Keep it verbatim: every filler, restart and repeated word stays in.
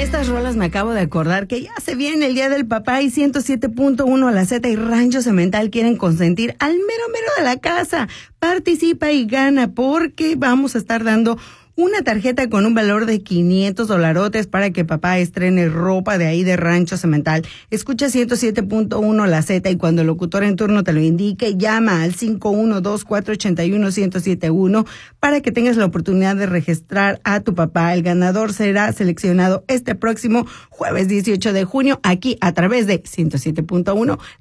estas rolas me acabo de acordar que ya se viene el Día del Papá y ciento siete punto uno La Z y Rancho Cemental quieren consentir al mero mero de la casa. Participa y gana porque vamos a estar dando una tarjeta con un valor de quinientos dolarotes para que papá estrene ropa de ahí de Rancho Cemental. Escucha ciento siete punto uno La Z y cuando el locutor en turno te lo indique, llama al cinco uno dos, cuatro ocho uno, uno cero siete uno para que tengas la oportunidad de registrar a tu papá. El ganador será seleccionado este próximo jueves dieciocho de junio aquí a través de ciento siete punto uno